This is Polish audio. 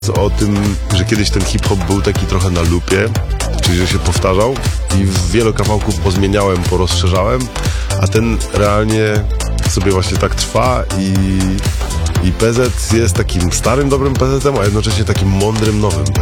O tym, że kiedyś ten hip-hop był taki trochę na lupie, czyli że się powtarzał i wiele kawałków pozmieniałem, porozszerzałem, a ten realnie sobie właśnie tak trwa i PZ jest takim starym, dobrym PZ-em, a jednocześnie takim mądrym, nowym.